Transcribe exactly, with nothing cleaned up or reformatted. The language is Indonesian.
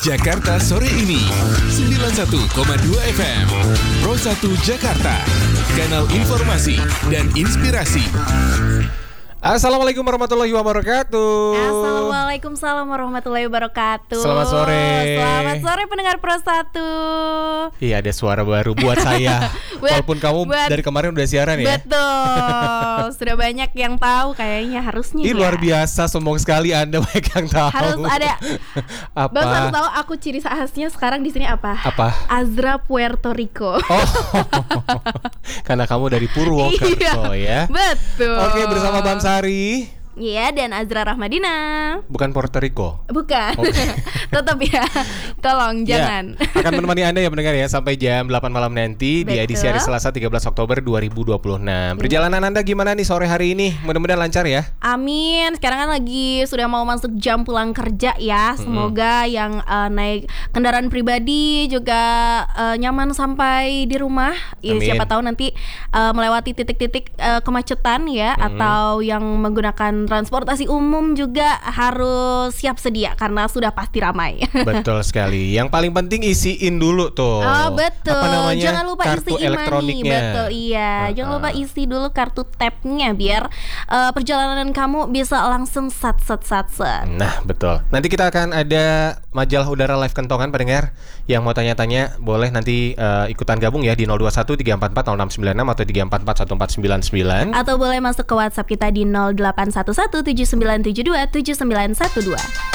Jakarta sore ini sembilan puluh satu koma dua F M Pro satu Jakarta, kanal informasi dan inspirasi. Assalamualaikum warahmatullahi wabarakatuh. Assalamualaikum salam warahmatullahi wabarakatuh. Selamat sore. Selamat sore pendengar Pro satu. Iya, ada suara baru buat saya. buat, Walaupun kamu buat, dari kemarin udah siaran ya. Betul. Sudah banyak yang tahu kayaknya harusnya. Ih, ya. luar biasa, sombong sekali Anda banyak yang tahu. Harus ada. Apa? Bang harus tahu aku ciri khasnya sekarang di sini apa? Apa? Azra Puerto Rico. Oh. Karena kamu dari Purwokerto ya. Betul. Oke, bersama Bam Sari. Iya, dan Azra Rahmadina. Bukan Puerto Rico. Bukan. Okay. Tetap ya. Tolong jangan. Ya, akan menemani Anda ya mendengar ya sampai jam delapan malam nanti. Betul. Di edisi hari Selasa tiga belas Oktober dua ribu dua puluh enam. Perjalanan Anda gimana nih sore hari ini? Mudah-mudahan lancar ya. Amin. Sekarang kan lagi sudah mau masuk jam pulang kerja ya. Semoga mm-hmm. yang uh, naik kendaraan pribadi juga uh, nyaman sampai di rumah. Ya, siapa tahu nanti uh, melewati titik-titik uh, kemacetan ya, mm-hmm. atau yang menggunakan transportasi umum juga harus siap sedia karena sudah pasti ramai. Betul sekali. Yang paling penting isiin dulu tuh. Oh betul. Apa namanya? Jangan lupa kartu isi elektroniknya. Betul iya. Uh-huh. Jangan lupa isi dulu kartu tap-nya biar uh, perjalanan kamu bisa langsung sat sat sat sat. Nah betul. Nanti kita akan ada majalah udara live kentongan pendengar. Yang mau tanya-tanya boleh nanti uh, ikutan gabung ya di nol dua satu tiga empat empat nol enam sembilan enam atau tiga empat empat satu empat sembilan sembilan. Atau boleh masuk ke WhatsApp kita di nol delapan satu satu tujuh sembilan tujuh dua tujuh sembilan satu dua.